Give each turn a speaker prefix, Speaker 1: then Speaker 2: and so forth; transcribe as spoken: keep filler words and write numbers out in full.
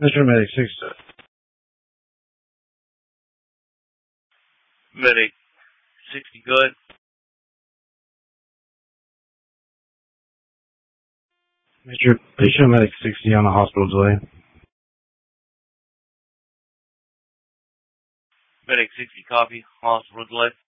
Speaker 1: Mister Medic six.
Speaker 2: Medic sixty, go ahead.
Speaker 1: Mister Patient Medic sixty on the hospital delay.
Speaker 2: Medic sixty, copy. Hospital delay.